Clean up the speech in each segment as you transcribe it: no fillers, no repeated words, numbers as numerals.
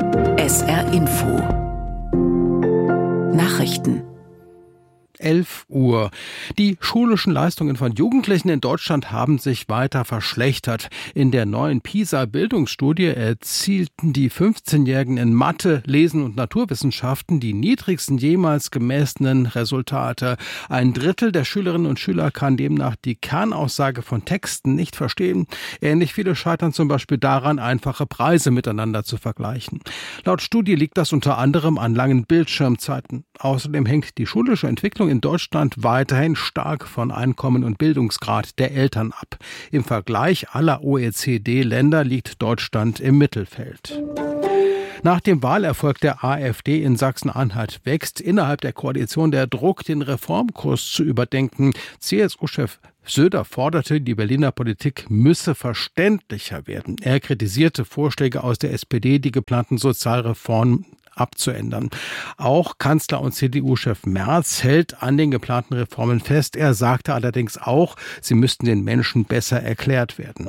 SR Info Nachrichten 11 Uhr. Die schulischen Leistungen von Jugendlichen in Deutschland haben sich weiter verschlechtert. In der neuen PISA-Bildungsstudie erzielten die 15-Jährigen in Mathe, Lesen und Naturwissenschaften die niedrigsten jemals gemessenen Resultate. Ein Drittel der Schülerinnen und Schüler kann demnach die Kernaussage von Texten nicht verstehen. Ähnlich viele scheitern zum Beispiel daran, einfache Preise miteinander zu vergleichen. Laut Studie liegt das unter anderem an langen Bildschirmzeiten. Außerdem hängt die schulische Entwicklung in Deutschland weiterhin stark von Einkommen und Bildungsgrad der Eltern ab. Im Vergleich aller OECD-Länder liegt Deutschland im Mittelfeld. Nach dem Wahlerfolg der AfD in Sachsen-Anhalt wächst innerhalb der Koalition der Druck, den Reformkurs zu überdenken. CSU-Chef Söder forderte, die Berliner Politik müsse verständlicher werden. Er kritisierte Vorschläge aus der SPD, die geplanten Sozialreformen abzuändern. Auch Kanzler und CDU-Chef Merz hält an den geplanten Reformen fest. Er sagte allerdings auch, sie müssten den Menschen besser erklärt werden.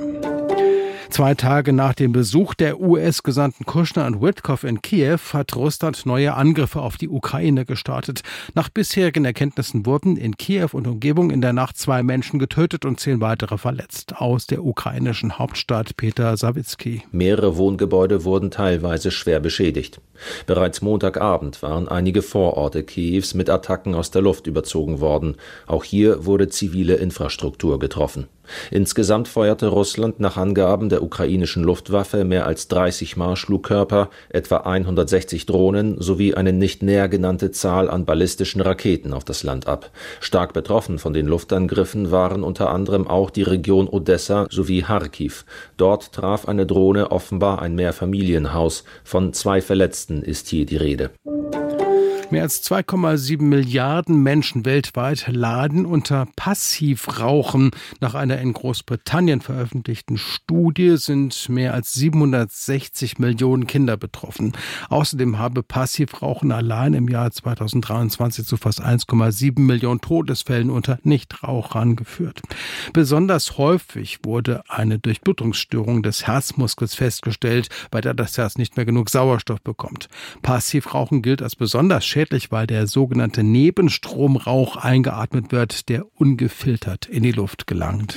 2 Tage nach dem Besuch der US-Gesandten Kushner und Witkoff in Kiew hat Russland neue Angriffe auf die Ukraine gestartet. Nach bisherigen Erkenntnissen wurden in Kiew und Umgebung in der Nacht 2 Menschen getötet und 10 weitere verletzt. Aus der ukrainischen Hauptstadt Peter Sawicki. Mehrere Wohngebäude wurden teilweise schwer beschädigt. Bereits Montagabend waren einige Vororte Kiews mit Attacken aus der Luft überzogen worden. Auch hier wurde zivile Infrastruktur getroffen. Insgesamt feuerte Russland nach Angaben der ukrainischen Luftwaffe mehr als 30 Marschflugkörper, etwa 160 Drohnen sowie eine nicht näher genannte Zahl an ballistischen Raketen auf das Land ab. Stark betroffen von den Luftangriffen waren unter anderem auch die Region Odessa sowie Charkiw. Dort traf eine Drohne offenbar ein Mehrfamilienhaus. Von 2 Verletzten ist hier die Rede. Mehr als 2,7 Milliarden Menschen weltweit leiden unter Passivrauchen. Nach einer in Großbritannien veröffentlichten Studie sind mehr als 760 Millionen Kinder betroffen. Außerdem habe Passivrauchen allein im Jahr 2023 zu fast 1,7 Millionen Todesfällen unter Nichtrauchern geführt. Besonders häufig wurde eine Durchblutungsstörung des Herzmuskels festgestellt, bei der das Herz nicht mehr genug Sauerstoff bekommt. Passivrauchen gilt als besonders schädlich, weil der sogenannte Nebenstromrauch eingeatmet wird, der ungefiltert in die Luft gelangt.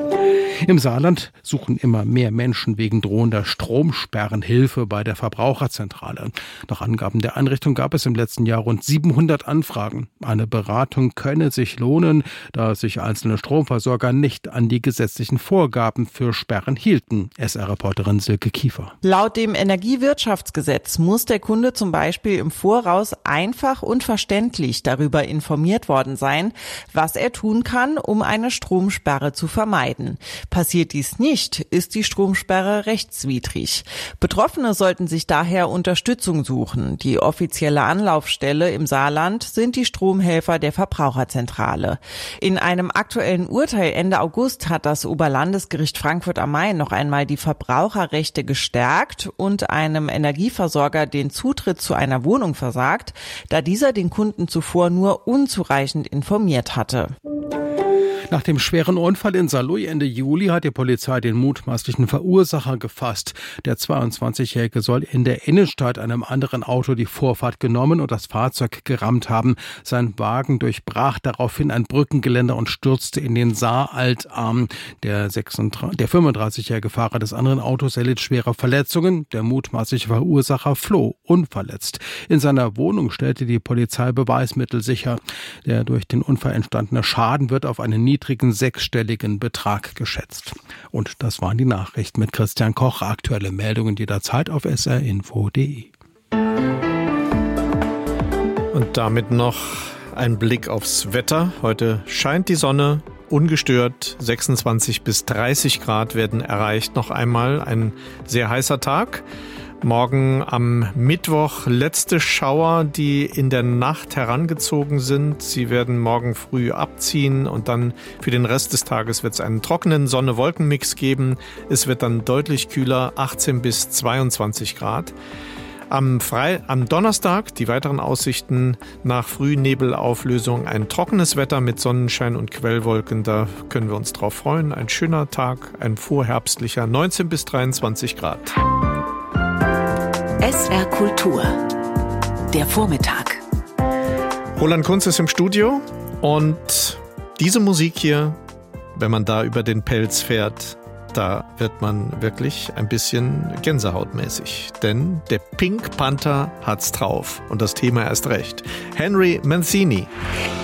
Im Saarland suchen immer mehr Menschen wegen drohender Stromsperren Hilfe bei der Verbraucherzentrale. Nach Angaben der Einrichtung gab es im letzten Jahr rund 700 Anfragen. Eine Beratung könne sich lohnen, da sich einzelne Stromversorger nicht an die gesetzlichen Vorgaben für Sperren hielten. SR-Reporterin Silke Kiefer. Laut dem Energiewirtschaftsgesetz muss der Kunde zum Beispiel im Voraus einfach und verständlich darüber informiert worden sein, was er tun kann, um eine Stromsperre zu vermeiden. Passiert dies nicht, ist die Stromsperre rechtswidrig. Betroffene sollten sich daher Unterstützung suchen. Die offizielle Anlaufstelle im Saarland sind die Stromhelfer der Verbraucherzentrale. In einem aktuellen Urteil Ende August hat das Oberlandesgericht Frankfurt am Main noch einmal die Verbraucherrechte gestärkt und einem Energieversorger den Zutritt zu einer Wohnung versagt, da dieser den Kunden zuvor nur unzureichend informiert hatte. Nach dem schweren Unfall in Saarlouis Ende Juli hat die Polizei den mutmaßlichen Verursacher gefasst. Der 22-Jährige soll in der Innenstadt einem anderen Auto die Vorfahrt genommen und das Fahrzeug gerammt haben. Sein Wagen durchbrach daraufhin ein Brückengeländer und stürzte in den Saaraltarm. Der 35-jährige Fahrer des anderen Autos erlitt schwere Verletzungen. Der mutmaßliche Verursacher floh unverletzt. In seiner Wohnung stellte die Polizei Beweismittel sicher. Der durch den Unfall entstandene Schaden wird auf einen niedrigen 6-stelligen Betrag geschätzt. Und das waren die Nachrichten mit Christian Koch. Aktuelle Meldungen jederzeit auf srinfo.de. Und damit noch ein Blick aufs Wetter. Heute scheint die Sonne ungestört. 26 bis 30 Grad werden erreicht. Noch einmal ein sehr heißer Tag. Morgen am Mittwoch letzte Schauer, die in der Nacht herangezogen sind. Sie werden morgen früh abziehen und dann für den Rest des Tages wird es einen trockenen Sonne-Wolken-Mix geben. Es wird dann deutlich kühler, 18 bis 22 Grad. Am Donnerstag die weiteren Aussichten nach Frühnebelauflösung, ein trockenes Wetter mit Sonnenschein und Quellwolken, da können wir uns drauf freuen. Ein schöner Tag, ein vorherbstlicher 19 bis 23 Grad. SR Kultur. Der Vormittag. Roland Kunz ist im Studio und diese Musik hier, wenn man da über den Pelz fährt, da wird man wirklich ein bisschen gänsehautmäßig. Denn der Pink Panther hat's drauf und das Thema erst recht. Henry Mancini.